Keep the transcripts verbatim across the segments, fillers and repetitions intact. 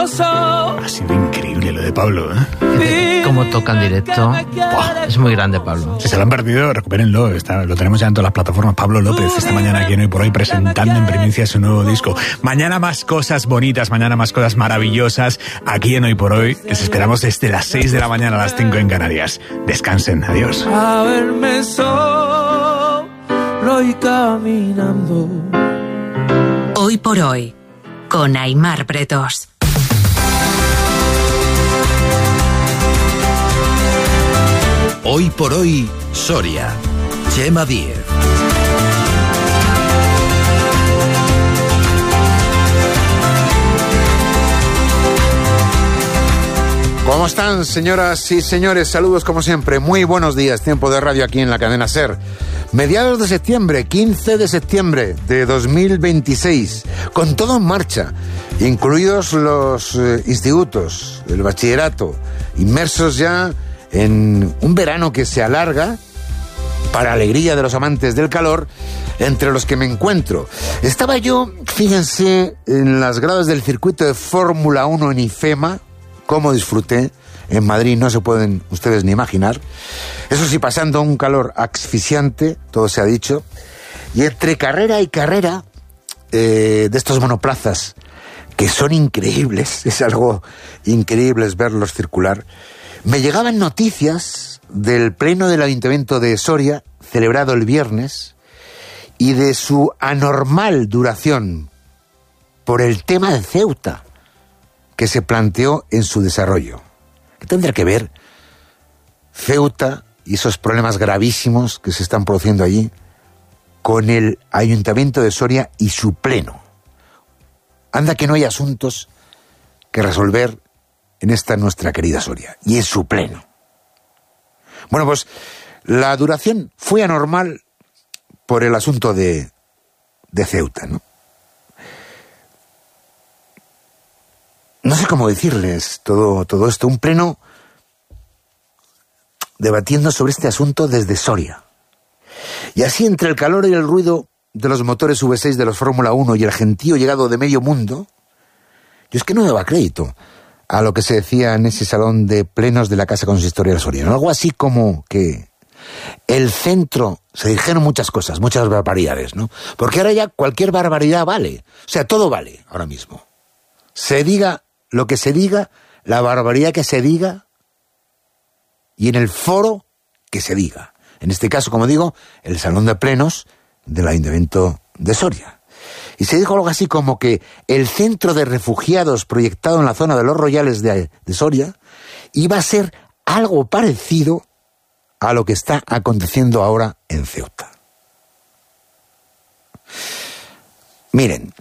Ha sido increíble lo de Pablo, ¿eh? Cómo toca en directo. Buah, es muy grande, Pablo. Si se lo han perdido, recupérenlo. Está, lo tenemos ya en todas las plataformas. Pablo López, esta mañana aquí en Hoy por Hoy, presentando en primicia su nuevo disco. Mañana más cosas bonitas, mañana más cosas maravillosas aquí en Hoy por Hoy. Les esperamos desde las seis de la mañana a las cinco en Canarias. Descansen, adiós. A verme solo y caminando. Hoy por Hoy, con Aimar Bretos. Hoy por Hoy, Soria. Chema Díez. ¿Cómo están, señoras y señores? Saludos como siempre. Muy buenos días. Tiempo de radio aquí en la cadena SER. Mediados de septiembre, quince de septiembre de dos mil veintiséis. Con todo en marcha, incluidos los eh, institutos, el bachillerato, inmersos ya en un verano que se alarga, para alegría de los amantes del calor, entre los que me encuentro. Estaba yo, fíjense, en las gradas del circuito de Fórmula uno en IFEMA. Cómo disfruté. En Madrid no se pueden ustedes ni imaginar. Eso sí, pasando un calor asfixiante, todo se ha dicho. Y entre carrera y carrera, eh, de estos monoplazas, que son increíbles, es algo increíble verlos circular, me llegaban noticias del pleno del Ayuntamiento de Soria, celebrado el viernes, y de su anormal duración por el tema de Ceuta que se planteó en su desarrollo. ¿Qué tendrá que ver Ceuta y esos problemas gravísimos que se están produciendo allí con el Ayuntamiento de Soria y su pleno? Anda que no hay asuntos que resolver en esta nuestra querida Soria, y en su pleno. Bueno, pues la duración fue anormal por el asunto de, de Ceuta, ¿no? No sé cómo decirles todo, todo esto. Un pleno debatiendo sobre este asunto desde Soria. Y así, entre el calor y el ruido de los motores V seis de los Fórmula uno y el gentío llegado de medio mundo, yo es que no daba crédito a lo que se decía en ese salón de plenos de la Casa Consistorial Soriana. Algo así como que el centro, se dijeron muchas cosas, muchas barbaridades, ¿no? Porque ahora ya cualquier barbaridad vale. O sea, todo vale ahora mismo. Se diga lo que se diga, la barbaridad que se diga, y en el foro que se diga. En este caso, como digo, el salón de plenos del Ayuntamiento de Soria. Y se dijo algo así como que el centro de refugiados proyectado en la zona de los Royales de, de Soria iba a ser algo parecido a lo que está aconteciendo ahora en Ceuta. Miren,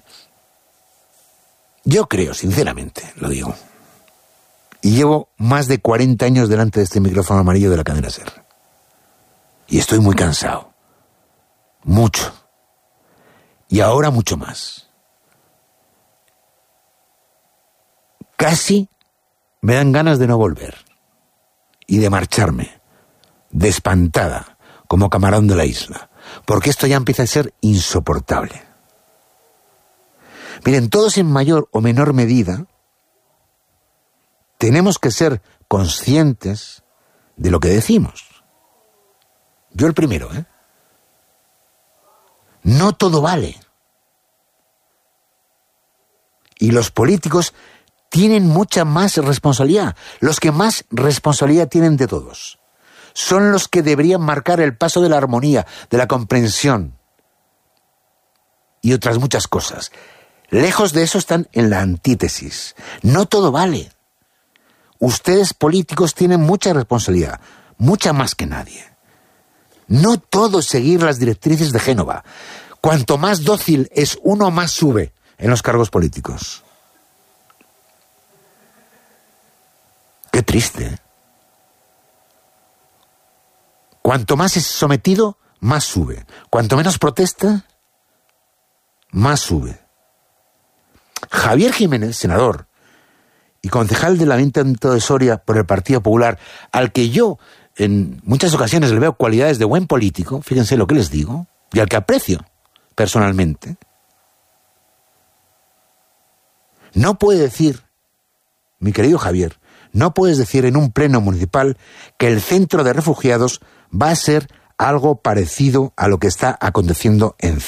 yo creo, sinceramente, lo digo, y llevo más de cuarenta años delante de este micrófono amarillo de la cadena SER, y estoy muy cansado, mucho. Y ahora mucho más. Casi me dan ganas de no volver. Y de marcharme, de espantada, como camarón de la isla. Porque esto ya empieza a ser insoportable. Miren, todos en mayor o menor medida tenemos que ser conscientes de lo que decimos. Yo el primero, ¿eh? No todo vale. Y los políticos tienen mucha más responsabilidad. Los que más responsabilidad tienen de todos son los que deberían marcar el paso de la armonía, de la comprensión y otras muchas cosas. Lejos de eso están en la antítesis. No todo vale. Ustedes políticos tienen mucha responsabilidad, mucha más que nadie. No todo es seguir las directrices de Génova. Cuanto más dócil es uno, más sube en los cargos políticos. Qué triste, ¿eh? Cuanto más es sometido, más sube. Cuanto menos protesta, más sube. Javier Jiménez, senador y concejal del Ayuntamiento de Soria por el Partido Popular, al que yo en muchas ocasiones le veo cualidades de buen político, fíjense lo que les digo, y al que aprecio personalmente, no puede decir mi querido Javier, no puedes decir en un pleno municipal que el centro de refugiados va a ser algo parecido a lo que está aconteciendo en